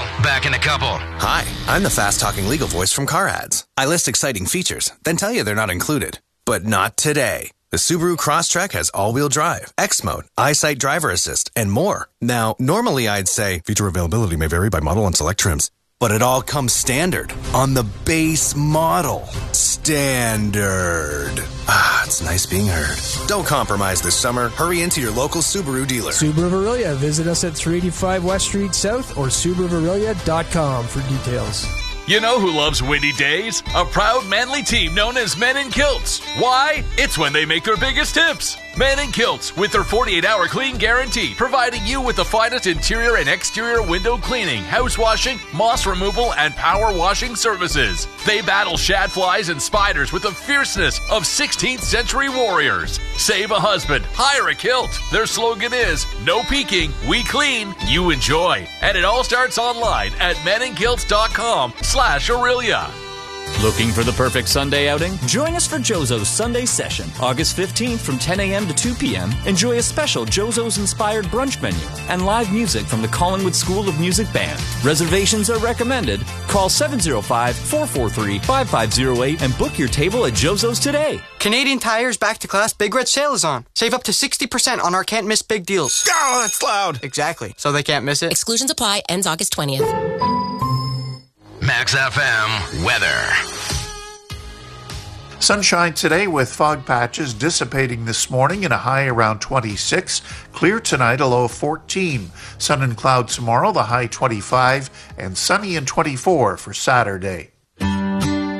Back in a couple. Hi, I'm the fast-talking legal voice from Car Ads. I list exciting features, then tell you they're not included. But not today. The Subaru Crosstrek has all-wheel drive, X-Mode, EyeSight driver assist, and more. Now, normally I'd say feature availability may vary by model and select trims, but it all comes standard on the base model. Standard. Ah, it's nice being heard. Don't compromise this summer. Hurry into your local Subaru dealer. Subaru of Aurelia. Visit us at 385 West Street South or SubaruofAurelia.com for details. You know who loves windy days? A proud manly team known as Men in Kilts. Why? It's when they make their biggest tips. Men in Kilts, with their 48-hour clean guarantee, providing you with the finest interior and exterior window cleaning, house washing, moss removal, and power washing services. They battle shadflies and spiders with the fierceness of 16th century warriors. Save a husband, hire a kilt. Their slogan is, no peeking, we clean, you enjoy. And it all starts online at meninkilts.com/Aurelia. Looking for the perfect Sunday outing? Join us for Jozo's Sunday Session, August 15th from 10 a.m. to 2 p.m. Enjoy a special Jozo's-inspired brunch menu and live music from the Collingwood School of Music Band. Reservations are recommended. Call 705-443-5508 and book your table at Jozo's today. Canadian Tire's Back to Class Big Red Sale is on. Save up to 60% on our can't miss big deals. Oh, that's loud. Exactly. So they can't miss it. Exclusions apply. Ends August 20th. Max FM weather. Sunshine today with fog patches dissipating this morning and a high around 26. Clear tonight, a low of 14. Sun and clouds tomorrow, the high 25, and sunny and 24 for Saturday.